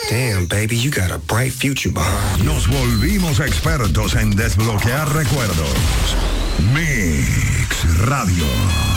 Damn, baby, you got a bright future behind you. Nos volvimos expertos en desbloquear recuerdos. Mix Radio.